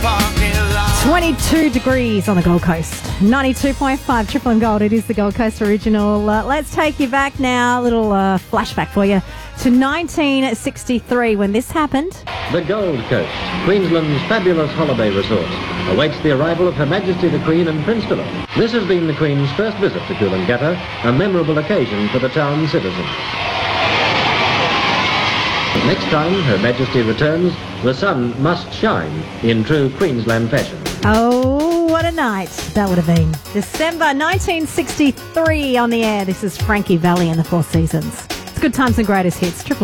parking lot. 22 degrees on the Gold Coast. 92.5 Triple M Gold. It is the Gold Coast original. Let's take you back now. A little flashback for you to 1963 when this happened. The Gold Coast, Queensland's fabulous holiday resort, awaits the arrival of Her Majesty the Queen and Prince Philip. This has been the Queen's first visit to Coolangatta, a memorable occasion for the town citizens. Next time Her Majesty returns, the sun must shine in true Queensland fashion. Oh, what a night that would have been. December 1963 on the air. This is Frankie Valli and the Four Seasons. It's Good Times and Greatest Hits. Triple